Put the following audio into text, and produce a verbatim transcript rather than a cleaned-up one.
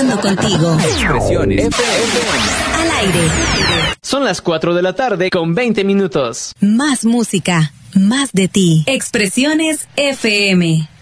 conectando contigo. Expresiones F M. Al aire. Son las cuatro de la tarde con veinte minutos. Más música, más de ti. Expresiones F M.